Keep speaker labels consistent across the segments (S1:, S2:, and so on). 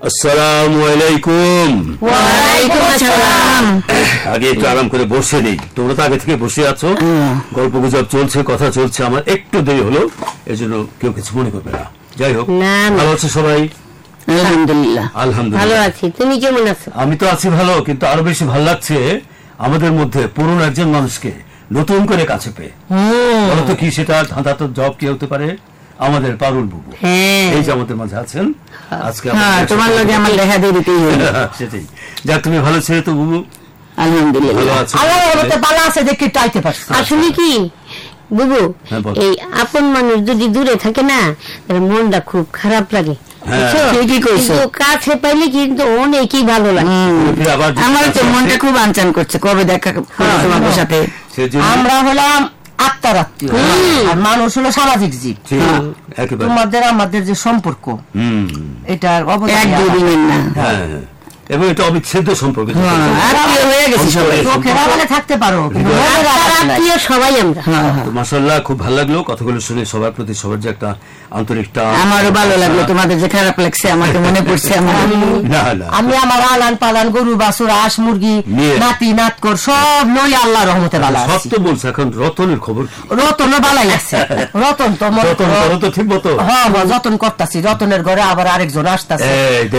S1: আসসালামু আলাইকুম।
S2: ওয়ালাইকুম আসসালাম।
S1: আগে একটু আরাম করে বসে নেই, তোমরা তো আগে থেকে বসে আছো, গল্প গুজব চলছে, কথা চলছে, আমার একটু দেরি হলো, এজন্য কেউ কিছু মনে করবে না। যাই হোক, ভালো আছো সবাই?
S2: আলহামদুলিল্লাহ।
S1: আলহামদুলিল্লাহ
S2: ভালো আছি, তুমি কেমন আছো?
S1: আমি তো আছি ভালো, কিন্তু আরো বেশি ভালো লাগছে আমাদের মধ্যে পুরনো একজন মানুষকে নতুন করে কাছে পেয়ে। বলো তো কি সেটা ধাঁধা তো জব কি হতে পারে? আমাদের পারুল বুবু এই যে আমাদের মাঝে আছেন আজকে।
S2: তোমার লগে আমার দেখা দিতেই হলো।
S1: সেটাই। যা, তুমি ভালো ছিলে তো বুবু?
S2: আলহামদুলিল্লাহ
S1: ভালো আছো?
S3: ভালো আছে দেখে টাইতে পারছি।
S2: আসলে কি বুবু, এই আপন মানুষ যদি দূরে থাকে না, তাহলে মনটা খুব খারাপ লাগে। কিন্তু কাছে পাইলে কিন্তু অনেকই ভালো লাগে।
S3: আমার তো মনটা খুব আনচান করছে, কবে দেখা তোমাদের সাথে। আমরা হলাম আত্মার আত্মীয়, আর মানুষ হলো সামাজিক জীব। তোমাদের আমাদের যে সম্পর্ক, এটার এক দুদিনের না,
S1: এবং এটা অবিচ্ছেদ্য সম্পর্ক।
S3: থাকতে পারো
S2: সবাই আমরা।
S1: মাশাআল্লাহ, খুব ভালো লাগলো কথাগুলো শুনে, সবার প্রতি সবার যে একটা আন্তরিক টান।
S3: আমারও ভালো লাগলো, তোমাদের যে খারাপ লাগছে আমাকে মনে পড়ছে। আমি আমার আলান পালান গরু বাছুর হাঁস মুরগি নাতি নাতকর সব লই আল্লাহ রহমতে ভালো আছি।
S1: সব তো বলছে, এখন রতনের খবর?
S3: রতনও ভালাই আছে। রতন তো
S1: ঠিক মতো
S3: যতন করতেছি। রতনের ঘরে আবার আরেকজন আসতেছে,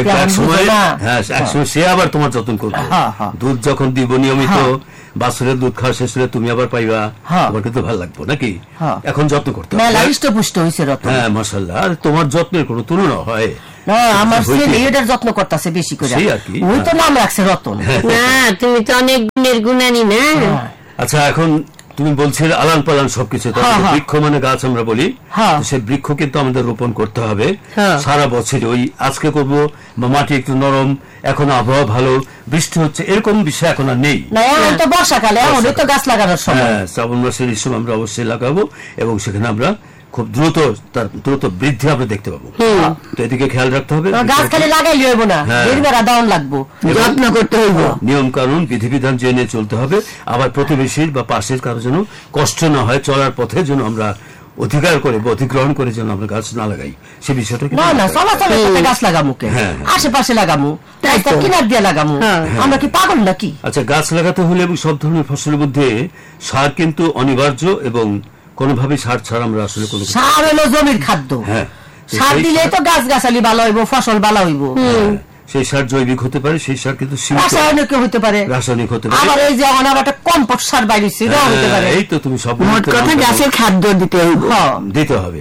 S1: সে আবার তোমার যত্ন করবে। দুধ যখন দিব নিয়মিত, বাছুরের দুধ খাওয়া শেষ হলে তুমি আবার পাইবা, তোমার কিন্তু ভালো লাগবে নাকি? এখন যত্ন করতে হবে।
S3: হৃষ্টপুষ্ট হয়েছে রতন।
S1: হ্যাঁ মাশাআল্লাহ, আর তোমার যত্নের কোনো তুলনা হয়?
S3: আমার ছেলে এটার যত্ন করতেছে বেশি করে, ওই তো নাম রাখছে রতন।
S2: না, তুমি তো অনেক গুণের গুণানি না।
S1: আচ্ছা, এখন তুমি বলছিলে আলান পালান সবকিছু, বৃক্ষ মানে গাছ আমরা বলি, সে বৃক্ষ কিন্তু আমাদের রোপণ করতে হবে সারা বছর। ওই আজকে করবো বা মাটি একটু নরম, এখন আবহাওয়া ভালো, বৃষ্টি হচ্ছে, এরকম বিষয় এখন আর নেই।
S3: বর্ষাকালে তো গাছ লাগানোর সময়,
S1: শ্রাবণ মাসের এই সময় আমরা অবশ্যই লাগাবো, এবং সেখানে আমরা খুব দ্রুত বৃদ্ধি আমরা দেখতে পাবো। তো এদিকে খেয়াল রাখতে হবে,
S3: গাছ খালি লাগাইলে হইব না, দাউন লাগবো, যত্ন করতে হইব,
S1: নিয়ম কানুন বিধিবিধান জেনে চলতে হবে। আবার প্রতিবেশীর বা পাশের কারো যেন কষ্ট না হয়, চলার পথে যেন আমরা অতিক্রমণ করে যেন আমরা গাছ না লাগাই, সে বিষয়টা
S3: গাছ লাগামু আশেপাশে লাগামু, কিনার দিয়ে লাগামু, আমরা কি পাগল নাকি?
S1: আচ্ছা, গাছ লাগাতে হলে এবং সব ধরনের ফসলের মধ্যে সার কিন্তু অনিবার্য, এবং কোনোভাবে সার ছাড়া আমরা আসলে কোনো,
S3: সার হলো জমির খাদ্য। সার দিলে তো গাছ গাছালি ভালো হইব, ফসল ভালো হইব।
S1: সেই সার জৈবিক হতে পারে, সেই সার কিন্তু
S3: রাসায়নিক হতে পারে, আবার এই যে একটা কম্পোস্ট সার বাইরেছে হতে পারে।
S1: এই তো তুমি সব
S3: মোট কথা গাছের খাদ্য দিতে
S1: হবে।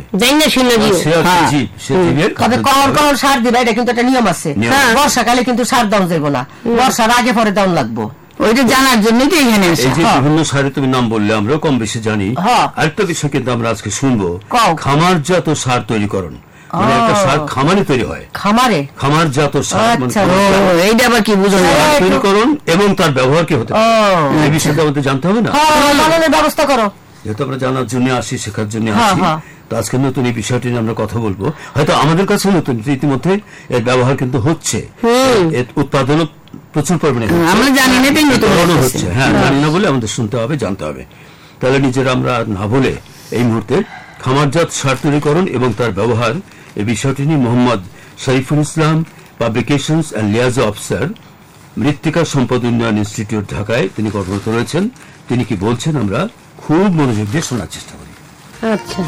S3: তবে কখন সার দিবে এটা কিন্তু একটা নিয়ম আছে। বর্ষাকালে কিন্তু সার দাম যাইব না, বর্ষার আগে পরে দাম লাগবো, ওইটা জানার জন্য এখানে
S1: এই যে বিভিন্ন সারে তুমি নাম বললে আমরাও কম বেশি জানি। আরেকটা বিষয় কিন্তু আমরা আজকে শুনবো, খামারজাত সার তৈরিকরণ, মানে একটা সার খামারে তৈরি হয়, খামারজাত সার
S3: এইটা আবার কি বুঝো
S1: তৈরিকরণ এবং তার ব্যবহার কি হতে পারে, এই বিষয়টা আমাদের জানতে হবে না?
S3: ব্যবস্থা করো,
S1: যেহেতু আমরা জানার জন্য আসি, শেখার জন্য আসি, তো আজকে নতুন এই বিষয়টি নিয়ে আমরা কথা বলবো। হয়তো আমাদের কাছে নতুন, ইতিমধ্যে এর ব্যবহার কিন্তু হচ্ছে, উৎপাদনও প্রচুর পরিমাণে হচ্ছে। হ্যাঁ, জানি না বলে আমাদের শুনতে হবে, জানতে হবে। তাহলে নিজেরা আমরা না বলে এই মুহূর্তে খামারজাত সার তৈরিকরণ এবং তার ব্যবহার, এই বিষয়টি নিয়ে Mohammad Shariful Islam, publications and liaison officer, মৃত্তিকা সম্পদ উন্নয়ন ইনস্টিটিউট, ঢাকায় তিনি কর্মরত রয়েছেন। তিনি কি বলছেন আমরা খুব মনোযোগ দিয়ে শোনার চেষ্টা করি।
S2: আচ্ছা,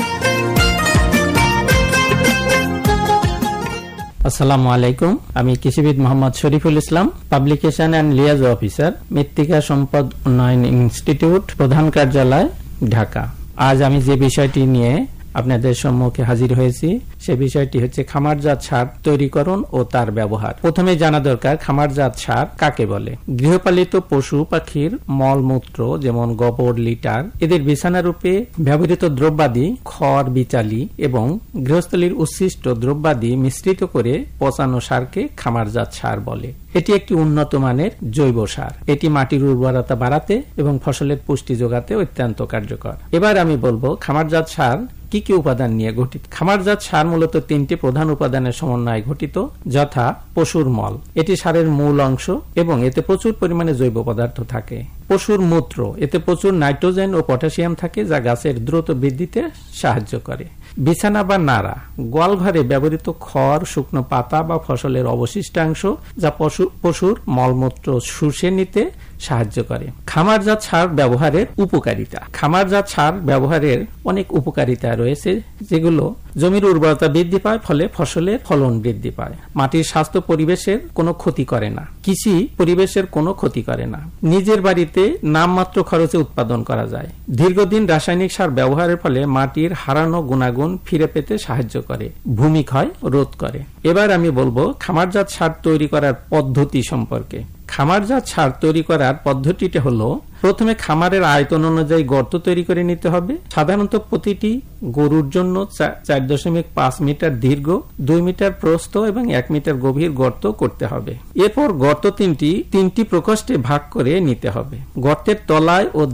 S4: আসসালামু আলাইকুম। আমি কৃষিবিদ Mohammad Shariful Islam, publication and liaison officer, মৃত্তিকা সম্পদ উন্নয়ন ইনস্টিটিউট, প্রধান কার্যালয়, ঢাকা। আজ আমি যে বিষয়টি নিয়ে আপনাদের সম্মুখে হাজির হয়েছি সে বিষয়টি হচ্ছে খামারজাত সার তৈরিকরণ ও তার ব্যবহার। প্রথমে জানা দরকার খামারজাত সার কাকে বলে। গৃহপালিত পশু পাখির মলমূত্র, যেমন গোবর, লিটার, এদের বিছানা রূপে ব্যবহৃত দ্রব্যাদি, খড়, বিচালি এবং গৃহস্থলীর উচ্ছিষ্ট দ্রব্যাদি মিশ্রিত করে পচানো সারকে খামারজাত সার বলে। এটি একটি উন্নত মানের জৈব সার। এটি মাটির উর্বরতা বাড়াতে এবং ফসলের পুষ্টি যোগাতে অত্যন্ত কার্যকর। এবার আমি বলবো খামারজাত সার কি কি উপাদান নিয়ে গঠিত। খামারজাত সার মূলত তিনটি প্রধান উপাদানের সমন্বয়ে গঠিত, যথা পশুর মল, এটি সারের মূল অংশ এবং এতে প্রচুর পরিমাণে জৈব পদার্থ থাকে। পশুর মূত্র, এতে প্রচুর নাইট্রোজেন ও পটাশিয়াম থাকে যা গাছের দ্রুত বৃদ্ধিতে সাহায্য করে। বিছানা বা নাড়া, গোয়ালঘরে ব্যবহৃত খড়, শুকনো পাতা বা ফসলের অবশিষ্টাংশ যা পশুর মলমূত্র শুষে নিতে সাহায্য করে। খামারজাত সার ব্যবহারের উপকারিতা। খামারজাত সার ব্যবহারের অনেক উপকারিতা রয়েছে, যেগুলো জমির উর্বরতা বৃদ্ধি পায়, ফলে ফসলের ফলন বৃদ্ধি পায়। মাটির স্বাস্থ্য পরিবেশের কোনো ক্ষতি করে না, কৃষি পরিবেশের কোনো ক্ষতি করে না। নিজের বাড়িতে নামমাত্র খরচে উৎপাদন করা যায়। দীর্ঘদিন রাসায়নিক সার ব্যবহারের ফলে মাটির হারানো গুণাগুণ ফিরে পেতে সাহায্য করে, ভূমিক্ষয় রোধ করে। এবার আমি বলবো খামারজাত সার তৈরি করার পদ্ধতি সম্পর্কে। খামারজাত সার তৈরি করার পদ্ধতিটা হলো, প্রথমে খামারের আয়তন অনুযায়ী গর্ত তৈরি করে নিতে হবে। সাধারণত প্রতিটি গরুর জন্য 4.5 মিটার দীর্ঘ, 2 মিটার প্রস্থ এবং 1 মিটার গভীর গর্ত করতে হবে। এরপর গর্ত তিনটি প্রকোষ্ঠে ভাগ করে নিতে হবে। গর্তের তলায় ও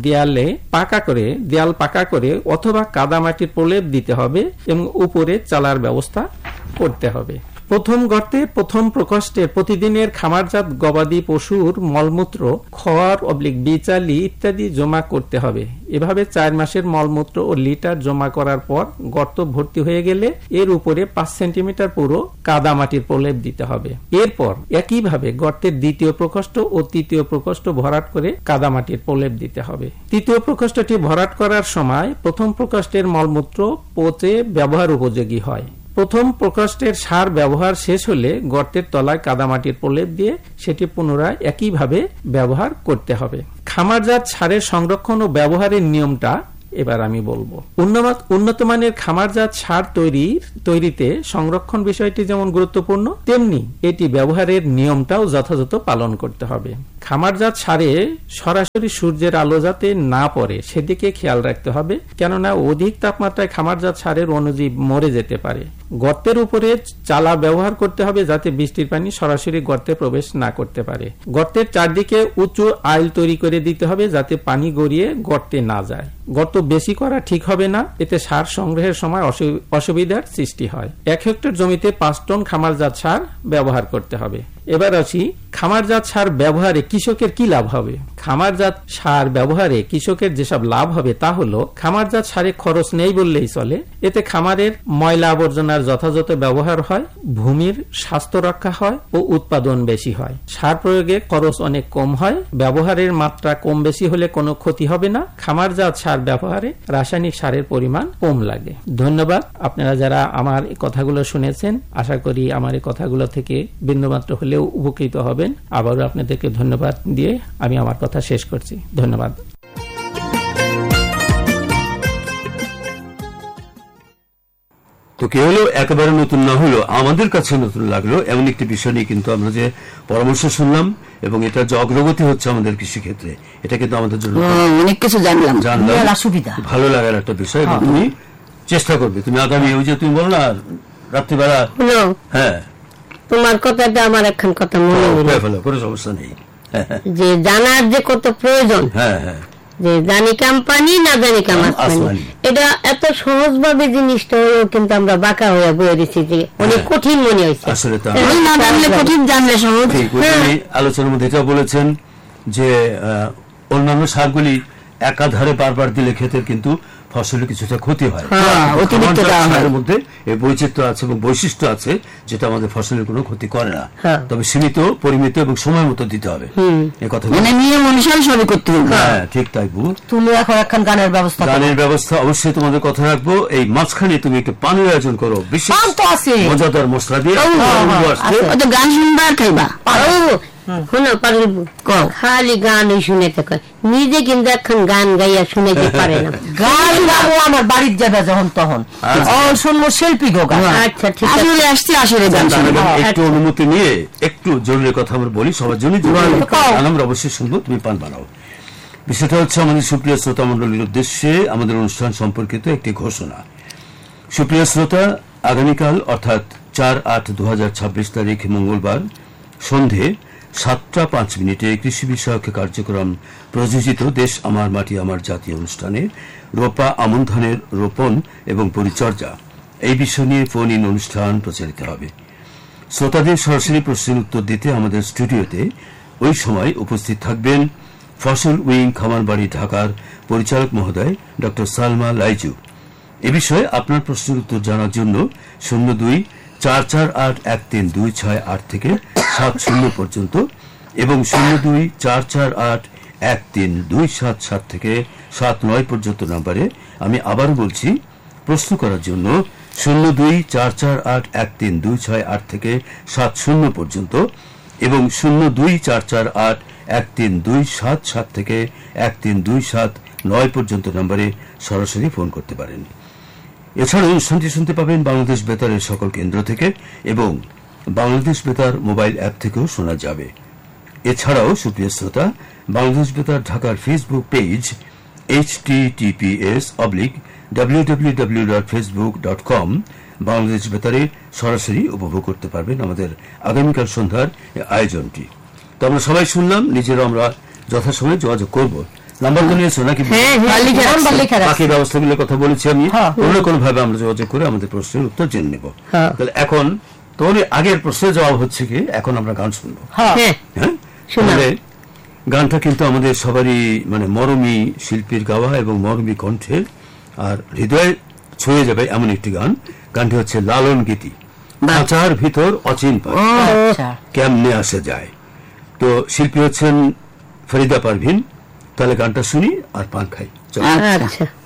S4: দেয়াল পাকা করে অথবা কাদামাটির প্রলেপ দিতে হবে এবং উপরে চালার ব্যবস্থা করতে হবে। প্রথম গর্তে প্রথম প্রকোষ্ঠে প্রতিদিনের খামারজাত গবাদি পশুর মলমূত্র, খড়/বিচালি ইত্যাদি জমা করতে হবে। এভাবে 4 মাসের মলমূত্র ও লিটার জমা করার পর গর্ত ভর্তি হয়ে গেলে এর উপরে 5 সেন্টিমিটার পুরো কাদামাটির প্রলেপ দিতে হবে। এরপর একইভাবে গর্তের দ্বিতীয় প্রকোষ্ঠ ও তৃতীয় প্রকোষ্ঠ ভরাট করে কাদামাটির প্রলেপ দিতে হবে। তৃতীয় প্রকোষ্ঠটি ভরাট করার সময় প্রথম প্রকোষ্ঠের মলমূত্র পচে ব্যবহার উপযোগী হয়। প্রথম প্রকোষ্ঠের সার ব্যবহার শেষ হলে গর্তের তলায় কাদামাটির প্রলেপ দিয়ে সেটি পুনরায় একইভাবে ব্যবহার করতে হবে। খামারজাত সারের সংরক্ষণ ও ব্যবহারের নিয়মটা এবার আমি বলবো। উন্নত মানের খামারজাত সার তৈরিতে সংরক্ষণ বিষয়টি যেমন গুরুত্বপূর্ণ, তেমনি এটি ব্যবহারের নিয়মটাও যথাযথ পালন করতে হবে। খামারজাত সারে সরাসরি সূর্যের আলো যাতে না পড়ে সেদিকে খেয়াল রাখতে হবে, কেননা অধিক তাপমাত্রায় খামারজাত সারের অণুজীব মরে যেতে পারে। গর্তের উপরে চালা ব্যবহার করতে হবে যাতে বৃষ্টির পানি সরাসরি গর্তে প্রবেশ না করতে পারে। গর্তের চারদিকে উঁচু আইল তৈরি করে দিতে হবে যাতে পানি গড়িয়ে গর্তে না যায়। গর্ত বেশি করা ঠিক হবে না, এতে সার সংগ্রহের সময় অসুবিধার সৃষ্টি হয়। 1 হেক্টর জমিতে 5 টন খামারজাত সার ব্যবহার করতে হবে। এবার আসি খামারজাত সার ব্যবহারে কৃষকের কি লাভ হবে। খামারজাত সার ব্যবহারে কৃষকের যেসব লাভ হবে তা হলো, খামারজাত সারে খরচ নেই বললেই চলে। এতে খামারের ময়লা আবর্জনার যথাযথ ব্যবহার হয়, ভূমির স্বাস্থ্য রক্ষা হয় ও উৎপাদন বেশি হয়। সার প্রয়োগে খরচ অনেক কম হয়, ব্যবহারের মাত্রা কম বেশি হলে কোনো ক্ষতি হবে না। খামারজাত সার ব্যবহারে রাসায়নিক সারের পরিমাণ কম লাগে। ধন্যবাদ। আপনারা যারা আমার এই কথাগুলো শুনেছেন, আশা করি আমার এই কথাগুলো থেকে বিন্দুমাত্র হলেও উপকৃত হবেন। আবারও আপনাদেরকে ধন্যবাদ দিয়ে আমি আমার কথা শেষ করছি। ধন্যবাদ।
S1: তো কি হলো, একেবারে নতুন না হলো, আমাদের কাছে নতুন লাগলো এমন একটি বিষয় নিয়ে কিন্তু আমরা যে পরামর্শ শুনলাম এবং এটা যে অগ্রগতি হচ্ছে আমাদের কৃষিক্ষেত্রে, এটা কিন্তু আমাদের জন্য
S3: অনেক কিছু জানলাম,
S1: ভালো লাগার একটা বিষয়। তুমি চেষ্টা করবে, তুমি আগামী ওই যে তুমি বলো না রাত্রিবেলা, হ্যাঁ
S2: তোমার কথাটা আমার এখন কথা মনে হলো,
S1: কোনো সমস্যা নেই,
S2: যে জানার যে কত প্রয়োজন, যে জানি কোম্পানি না জানি কামাসমানি, এটা এত সহজ ভাবে জিনিসটা হয়েও কিন্তু আমরা বাঁকা হয়ে বয়ে দিচ্ছি, যে অনেক কঠিন মনে হয়েছে।
S1: আসলে
S2: না জানলে কঠিন, জানলে সহজ।
S1: আলোচনার মধ্যে এটা বলেছেন যে অন্যান্য সারগুলি একাধারে বারবার দিলে ক্ষেতের কিন্তু ফসলের কিছুটা ক্ষতি হয়। সারের মধ্যে এই বৈচিত্র্য আছে এবং বৈশিষ্ট্য আছে যেটা আমাদের ফসলের কোনো ক্ষতি করে না, তবে সীমিত, পরিমিত এবং সময় মতো দিতে হবে। এই কথা
S3: নিয়ম অনুসারে সবই করতে হবে।
S1: হ্যাঁ ঠিক তাই।
S3: তুমি এখন একখান গানের ব্যবস্থা
S1: অবশ্যই তোমাদের কথা রাখবো। এই মাঝখানে তুমি একটু পানির আয়োজন করো, বিশেষ মজাদার মশলা দিয়ে
S2: গান শুনবা আর খাইবা। শোনো পারুল, খালি গান শুনে থাকে, নিজে কিন্তু এখন গান গাইয়া শুনেতে পারে না।
S3: গান গাবো আমার বাড়ির যাবে যখন তখন, শুনবো শিল্পী গো গান। আচ্ছা ঠিক আছে, আসছি আসলে গান শুনবো।
S1: একটু অনুমতি নিয়ে একটু জরুরি কথা আমরা বলি, সবার জন্য আমরা অবশ্যই শুনবো, তুমি পান বানাও। বিষয়টা হচ্ছে আমাদের সুপ্রিয় শ্রোতা মন্ডলীর উদ্দেশ্যে আমাদের অনুষ্ঠান সম্পর্কিত একটি ঘোষণা। সুপ্রিয় শ্রোতা, আগামীকাল অর্থাৎ 4/8/2026 তারিখ মঙ্গলবার সন্ধে 7:05 কৃষি বিষয়ক কার্যক্রম প্রযোজিত দেশ আমার মাটি আমার জাতীয় অনুষ্ঠানে রোপা আমন ধানের রোপণ এবং পরিচর্যা এই বিষয় নিয়ে ফোন ইন অনুষ্ঠান প্রচারিত হবে। শ্রোতাদের সরাসরি প্রশ্নের উত্তর দিতে আমাদের স্টুডিওতে ওই সময় উপস্থিত থাকবেন ফসল উইং খামারবাড়ি ঢাকার পরিচালক মহোদয় ডক্টর সালমা লাইজু এ বিষয়ে আপনার প্রশ্নের উত্তর জানার জন্য 02-448-13268 থেকে 70 পর্যন্ত এবং 02-448-13277 থেকে 79 পর্যন্ত নম্বরে, আমি আবার বলছি, প্রশ্ন করার জন্য 02-448-13268 থেকে 70 পর্যন্ত এবং 02-448-13277 থেকে 13279 পর্যন্ত নম্বরে সরাসরি ফোন করতে পারেন। এছাড়াও অনুষ্ঠানটি শুনতে পাবেন বাংলাদেশ বেতারের সকল কেন্দ্র থেকে এবং বাংলাদেশ বেতার মোবাইল অ্যাপ থেকেও শোনা যাবে। এছাড়াও সুপ্রিয় শ্রোতা, বাংলাদেশ বেতার ঢাকার ফেসবুক পেজ https://www.facebook.com বাংলাদেশ বেতারে সরাসরি উপভোগ করতে পারবেন আমাদের আগামীকাল সন্ধ্যার আয়োজনটি। তো আমরা সবাই শুনলাম, নিজেরা আমরা যথাসময়ে যোগাযোগ করব। নাম্বার তো নিয়েছো নাকি? বাকি ব্যবস্থাগুলোর কথা বলেছি আমি, অন্য কোনো ভাবে আমরা যোগাযোগ করে আমাদের প্রশ্নের উত্তর জেনে নেব। তাহলে এখন তোমার আগের প্রশ্নের জবাব হচ্ছে কি, এখন আমরা গান শুনবো। গানটা কিন্তু আমাদের সবারই মানে মরমী শিল্পীর গাওয়া এবং মরমী কণ্ঠে আর হৃদয়ে ছুঁয়ে যাবে এমন একটি গান। গানটি হচ্ছে লালন গীতি, খাঁচার ভিতর অচিন কেমনে আসে যায়। তো শিল্পী হচ্ছেন ফরিদা পারভিন। তাহলে গানটা শুনি আর পান খাই।